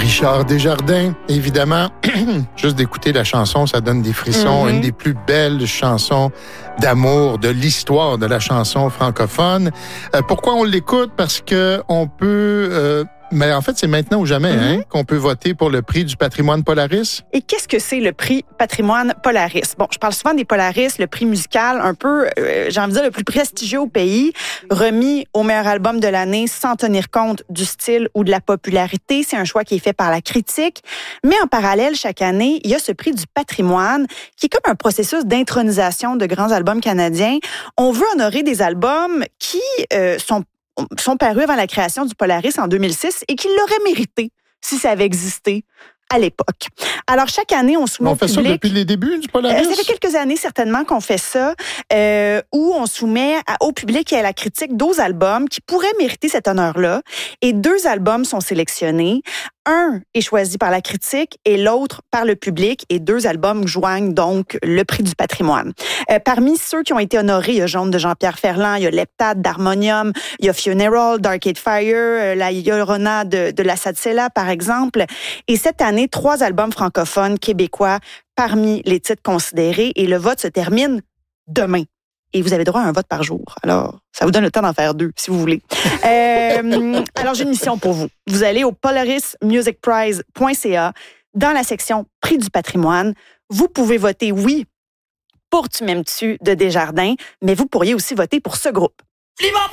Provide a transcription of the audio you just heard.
Richard Desjardins, évidemment. Juste d'écouter la chanson, ça donne des frissons. Une des plus belles chansons d'amour de l'histoire de la chanson francophone. Pourquoi on l'écoute? Parce que on peut... mais en fait, c'est maintenant ou jamais qu'on peut voter pour le prix du patrimoine Polaris. Et qu'est-ce que c'est le prix patrimoine Polaris? Bon, je parle souvent des Polaris, le prix musical un peu, j'ai envie de dire, le plus prestigieux au pays, remis au meilleur album de l'année sans tenir compte du style ou de la popularité. C'est un choix qui est fait par la critique. Mais en parallèle, chaque année, il y a ce prix du patrimoine qui est comme un processus d'intronisation de grands albums canadiens. On veut honorer des albums qui sont parus avant la création du Polaris en 2006 et qui l'auraient mérité si ça avait existé à l'époque. Alors, chaque année, on soumet au public... On fait ça depuis les débuts du Polaris? Ça fait quelques années, certainement, qu'on fait ça, où on soumet au public et à la critique 12 albums qui pourraient mériter cet honneur-là. Et 2 albums sont sélectionnés. Un est choisi par la critique et l'autre par le public. Et 2 albums joignent donc le prix du patrimoine. Parmi ceux qui ont été honorés, il y a Jaune de Jean-Pierre Ferland, il y a Leptade d'Harmonium, il y a Funeral d'Arcade Fire, la Llorona de la Satsela, par exemple. Et cette année, 3 albums francophones québécois parmi les titres considérés. Et le vote se termine demain. Et vous avez droit à un vote par jour. Alors, ça vous donne le temps d'en faire 2, si vous voulez. Alors, j'ai une mission pour vous. Vous allez au polarismusicprize.ca dans la section Prix du patrimoine. Vous pouvez voter oui pour Tu m'aimes-tu de Desjardins, mais vous pourriez aussi voter pour ce groupe.